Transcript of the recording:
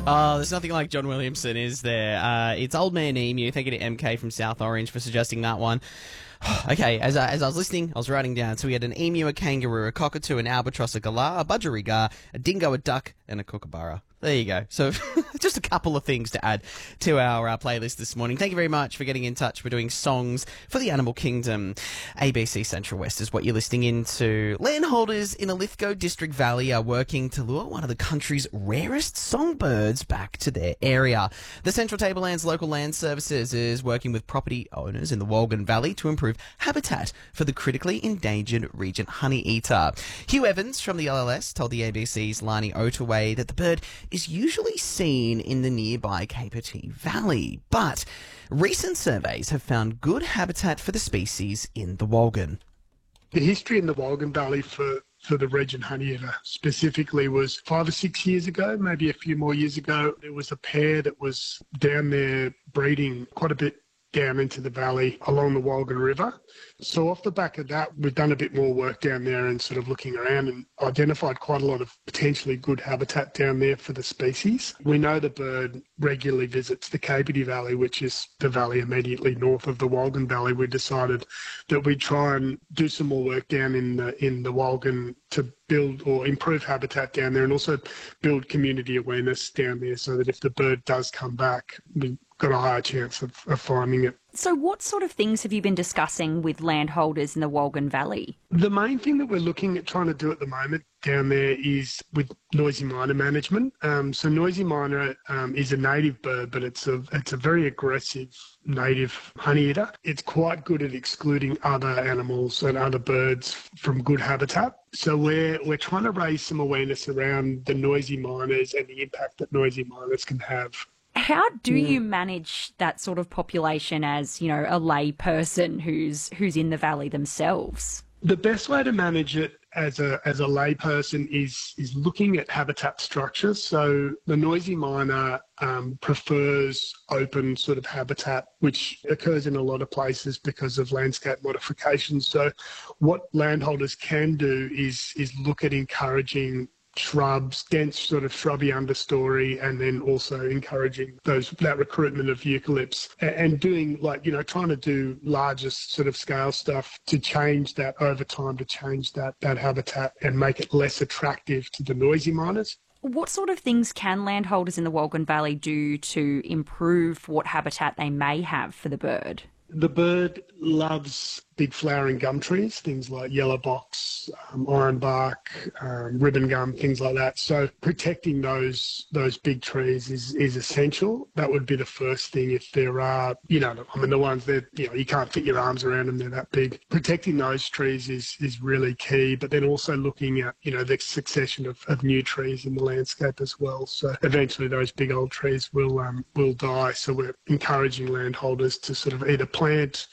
Oh, there's nothing like John Williamson, is there? It's Old Man Emu. Thank you to MK from South Orange for suggesting that one. Okay, as I was listening, I was writing down. So we had an emu, a kangaroo, a cockatoo, an albatross, a galah, a budgerigar, a dingo, a duck, and a kookaburra. There you go. So just a couple of things to add to our playlist this morning. Thank you very much for getting in touch. We're doing songs for the animal kingdom. ABC Central West is what you're listening into. Landholders in the Lithgow District Valley are working to lure one of the country's rarest songbirds back to their area. The Central Tablelands Local Land Services is working with property owners in the Wolgan Valley to improve habitat for the critically endangered regent honeyeater. Hugh Evans from the LLS told the ABC's Lani Otaway that the bird is usually seen in the nearby Capertee Valley, but recent surveys have found good habitat for the species in the Wolgan. The history in the Wolgan Valley for the regent honeyeater specifically was 5 or 6 years ago, maybe a few more years ago. There was a pair that was down there breeding quite a bit down into the valley along the Wolgan River. So off the back of that, we've done a bit more work down there and sort of looking around and identified quite a lot of potentially good habitat down there for the species. We know the bird regularly visits the Capertee Valley, which is the valley immediately north of the Wolgan Valley. We decided that we'd try and do some more work down in the Wolgan to build or improve habitat down there and also build community awareness down there so that if the bird does come back, we've got a higher chance of finding it. So what sort of things have you been discussing with landholders in the Wolgan Valley? The main thing that we're looking at trying to do at the moment down there is with noisy miner management. So noisy miner is a native bird, but it's a very aggressive native honeyeater. It's quite good at excluding other animals and other birds from good habitat. So we're trying to raise some awareness around the noisy miners and the impact that noisy miners can have. How do you manage that sort of population as, you know, a lay person who's in the valley themselves? The best way to manage it as a lay person is looking at habitat structures. So the noisy miner prefers open sort of habitat, which occurs in a lot of places because of landscape modifications. So what landholders can do is look at encouraging shrubs, dense sort of shrubby understory, and then also encouraging that recruitment of eucalypts and doing trying to do larger sort of scale stuff to change that over time, to change that habitat and make it less attractive to the noisy miners. What sort of things can landholders in the Wolgan Valley do to improve what habitat they may have for the bird? The bird loves big flowering gum trees, things like yellow box, ironbark, ribbon gum, things like that. So protecting those big trees is essential. That would be the first thing. If there are, the ones that, you can't fit your arms around them, they're that big. Protecting those trees is really key, but then also looking at, the succession of new trees in the landscape as well. So eventually those big old trees will die. So we're encouraging landholders to sort of either plant